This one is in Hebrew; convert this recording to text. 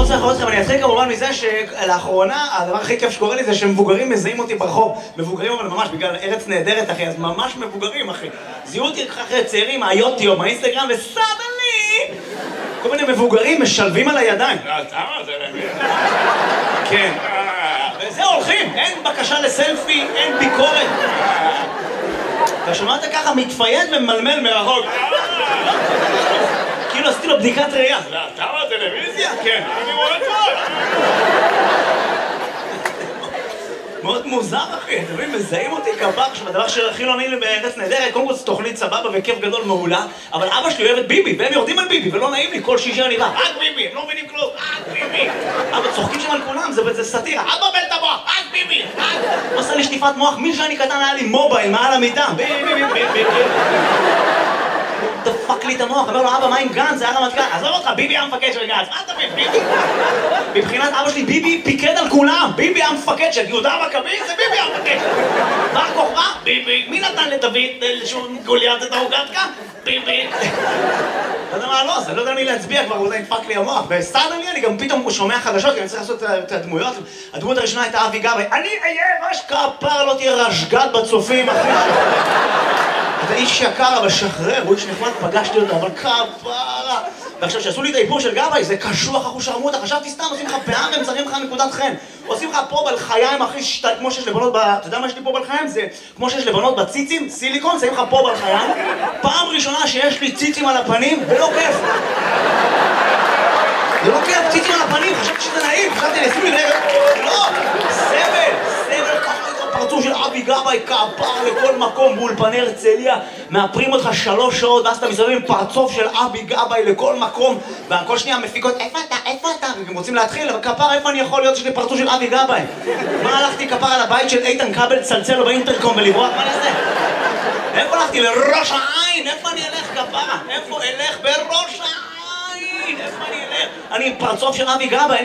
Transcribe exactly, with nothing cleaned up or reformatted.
רוצה לחלוט אתכם, אני אתחיל כמובן מזה שלאחרונה הדבר הכי כיף שקורה לי זה שמבוגרים מזהים אותי ברחוב. מבוגרים אבל ממש בגלל ארץ נהדרת אחי, אז ממש מבוגרים אחי. זיהו אותי אחרי צעירים מהיוטיוב, מהאינסטגרם וסדלי! כל מיני מבוגרים משלבים על הידיים. לא, אתה מה זה למי? כן. וזהו, הולכים, אין בקשה לסלפי, אין ביקורת. אתה שמעת ככה מתפייד וממלמל מרחוק. כאילו עשיתי לו בדיקת ראייה. לא, אתה מה טלוויזיה? כן, אני רואה טוב. מאוד מוזר אחי, אתם מבינים, מזהים אותי כפר, שבדבר שהכי לא נעים לי בארץ נהדרת, קודם כל זו תוכנית סבבה וכיף גדול מעולה, אבל אבא שלי אוהב את ביבי, והם יורדים על ביבי, ולא נעים לי, כל שישי אני בא, רק ביבי, הם לא מבינים כלום, רק ביבי. אבא צוחקים שם על כולם, זה סאטירה, אל תבלבל את המוח, רק ביבי, רק... הוא עושה לי שטיפת מוח, מי שאני קטן היה לי מובייל מעל המיטה, ביבי, ביבי, ביבי. דפק לי את המוח, אומר לו, אבא, מה עם גנץ? זה היה רמטכ"ל. עזוב אותך, ביבי המפקד של גנץ. מה אתה מבין, ביבי? מבחינת אבא שלי, ביבי פיקד על כולם. ביבי המפקד של יהודה המכבי, זה ביבי המפקד. בר כוכבא? ביבי. מי נתן לדוד גוליית את ההוגתקה? ביבי. לא יודע מה לא, אז אני לא יודע מי להצביע כבר, הוא נדפק לי המוח. וסטארדמי, אני גם פתאום שומע חדשות, כי אני צריך לעשות את הדמויות. הדמות הראשונה הייתה אבי גבאי. אני אהיה ראש כפר, לא תהיה רשגת בצופים, אחי. אתה איש יקר, אבל שחרר, הוא איש נחמד, פגשתי אותו, אבל כפרה. ועכשיו, שעשו לי את האיפור של גבאי, זה קשוח אחו שרמוטה, חשבתי סתם, עושים לך פאה והם שמים לך נקודת חן. עושים לך פה בלחיים, אחי, שתי, כמו שיש לבנות ב... אתה יודע מה יש לי פה בלחיים? זה כמו שיש לבנות בציצים, סיליקון, שמים לך פה בלחיים. פעם ראשונה שיש לי ציצים על הפנים, ולא כיף. זה לא כיף, ציצים על הפנים, חשבתי שזה נעים, חשבתי לשים לי רגע, לא, סבל, סבל, ככה את הפרצוף של אבי גבאי, כפר לכל מקום, באולפני הרצליה, מאפרים אותך שלוש שעות, ואז אתה מסתובב עם פרצוף של אבי גבאי לכל מקום, וכל שנייה מפיקות, איפה אתה, איפה אתה? הם רוצים להתחיל, אבל כפר, איפה אני יכול להיות שיש לי פרצוף של אבי גבאי? מה הלכתי כפר על הבית של איתן כבל, צלצל לו באינטרקום ולברוח, מה נעשה? איפה הלכתי? לראש העין, איפה אני אלך כפרה? איפה אלך בראש העין? איפה אני אלך? אני עם פרצוף של אבי גבאי.